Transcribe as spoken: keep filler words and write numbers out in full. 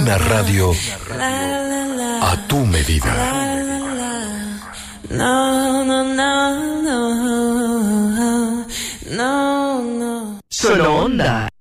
Una radio a tu medida. No, no, no, no, no, no. Solo Onda.